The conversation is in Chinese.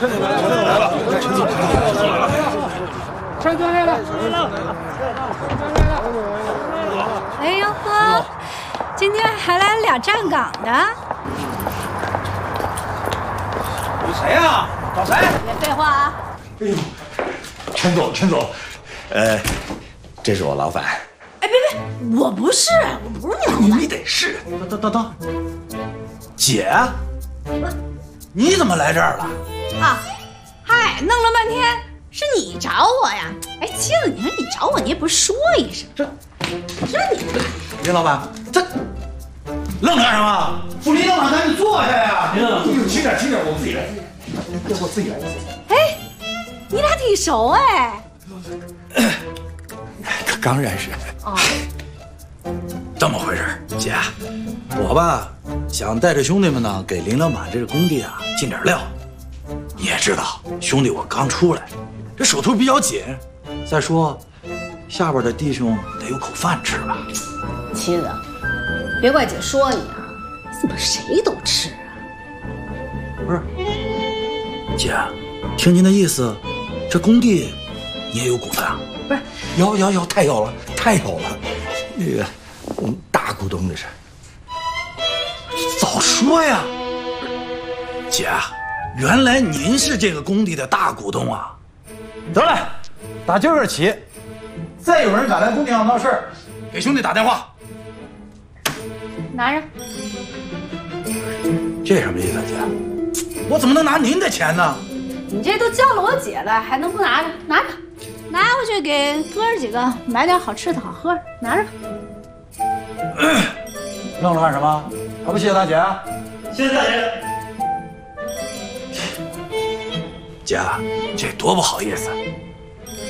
陈总来了！ 哎呦呵，今天还来俩站岗的。 有谁呀？找谁？ 别废话啊！ 哎呦，陈总，这是我老板。 哎，别，我不是你老板。 你得是。等，姐，你怎么来这儿了？ 啊，嗨，弄了半天是你找我呀？哎，妻子，你说你找我，你也不说一声，这你林老板，这愣干什么？不离愣，赶紧坐下呀！轻点，我自己来。我自己来。 哎，你俩挺熟哎。 刚认识。 哦， 这么回事，姐，我吧想带着兄弟们呢，给林老板这个工地啊进点料。你也知道，兄弟我刚出来，这手头比较紧。再说，下边的弟兄得有口饭吃吧。 妻子，别怪姐说你啊，你怎么谁都吃啊？ 不是，姐，听您的意思，这工地你也有股份啊？ 不是， 有，太有了。那个，我们大股东这是。早说呀，姐，原来您是这个工地的大股东啊！得嘞，打今儿起，再有人敢来工地上闹事儿，给兄弟打电话。 拿着。 这什么意思啊，姐？我怎么能拿您的钱呢？ 你这都叫了我姐了，还能不拿着？拿着，拿回去给哥儿几个买点好吃的好喝的，拿着吧。 愣着干什么？还不谢谢大姐？ 谢谢大姐。 姐，这多不好意思。